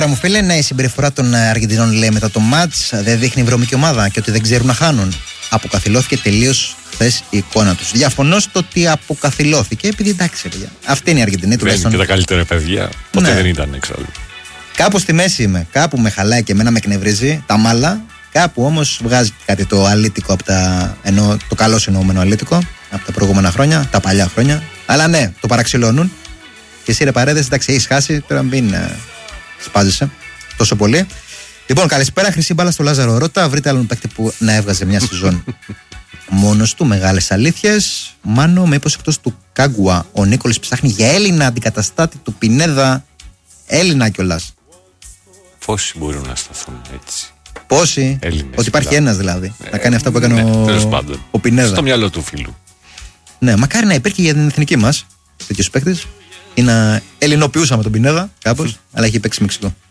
Μου φίλε, ναι, η συμπεριφορά των Αργεντινών, λέει, μετά το μάτς δεν δείχνει βρώμικη ομάδα και ότι δεν ξέρουν να χάνουν. Αποκαθιλώθηκε τελείως χθες η εικόνα τους. Διαφωνώ στο ότι αποκαθιλώθηκε, επειδή εντάξει, παιδιά. Αυτή είναι η Αργεντινή τουλάχιστον. Και τα καλύτερα παιδιά. Ποτέ δεν ήταν εξάλλου. Κάπου στη μέση είμαι. Κάπου με χαλάει και εμένα με εκνευρίζει τα μάλα. Κάπου όμως βγάζει κάτι το αλήτικο από τα. Ενώ το καλό εννοούμενο αλήτικο από τα προηγούμενα χρόνια, τα παλιά χρόνια. Αλλά ναι, το παραξηλώνουν. Και εσύ ρε Παρέδες, εντάξει, έχεις χάσει. Τώρα μην σπάζεσαι τόσο πολύ. Λοιπόν, καλησπέρα. Χρυσή μπάλα στο Λάζαρο Ρώτα. Βρείτε άλλον παίκτη που να έβγαζε μια σεζόν μόνος του. Μεγάλες αλήθειες. Μάνο, μήπως εκτός του Κάγκουα ο Νίκολης ψάχνει για Έλληνα αντικαταστάτη του Πινέδα. Έλληνα κιόλας. Πόσοι μπορούν να σταθούν έτσι? Πόσοι? Έλληνες, ότι υπάρχει ένας δηλαδή. Να κάνει αυτά που έκανε ο Πινέδα. Στο μυαλό του φίλου. Ναι, μακάρι να υπήρχε για την εθνική μας τέτοιος παίκτης ή να ελληνοποιούσαμε τον Πινέδα κάπως, αλλά έχει παίξει Μεξικό.